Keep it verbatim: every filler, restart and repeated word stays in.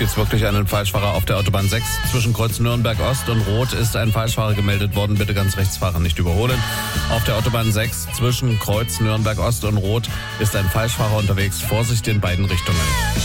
gibt's wirklich einen Falschfahrer auf der Autobahn sechs. Zwischen Kreuz Nürnberg Ost und Rot ist ein Falschfahrer gemeldet worden. Bitte ganz rechts fahren, nicht überholen. Auf der Autobahn sechs zwischen Kreuz Nürnberg Ost und Rot ist ein Falschfahrer unterwegs. Vorsicht in beiden Richtungen.